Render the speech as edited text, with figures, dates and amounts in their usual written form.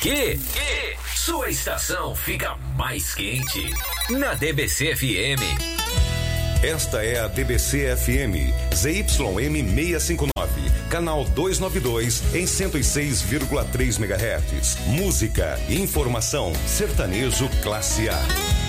Que? Sua estação fica mais quente na DBC FM. Esta é a DBC FM, ZYM 659, canal 292 em 106,3 MHz. Música, informação, sertanejo classe A.